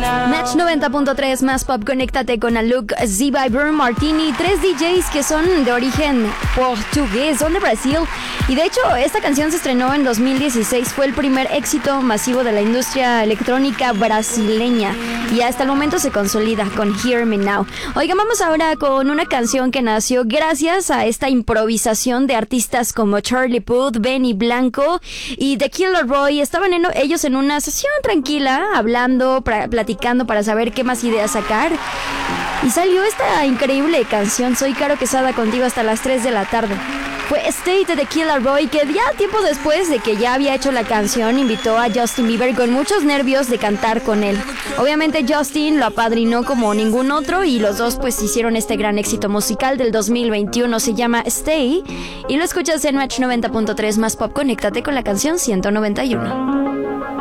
Match 90.3 más pop, conéctate con Alok, Z by Martini, 3 DJs que son de origen portugués, son de Brasil. Y de hecho, esta canción se estrenó en 2016, fue el primer éxito masivo de la industria electrónica brasileña y hasta el momento se consolida con Hear Me Now. Oigan, vamos ahora con una canción que nació gracias a esta improvisación de artistas como Charlie Puth, Benny Blanco y The Killer Roy. Estaban ellos en una sesión tranquila, hablando, platicando para saber qué más ideas sacar. Y salió esta increíble canción, Soy Caro Quesada, contigo hasta las 3 de la tarde. Fue Stay de The Killer Roy, que ya tiempo después de que ya había hecho la canción, invitó a Justin Bieber con muchos nervios de cantar con él. Obviamente Justin lo apadrinó como ningún otro y los dos pues hicieron este gran éxito musical del 2021, se llama Stay, y lo escuchas en Match 90.3 más pop, conéctate con la canción 191.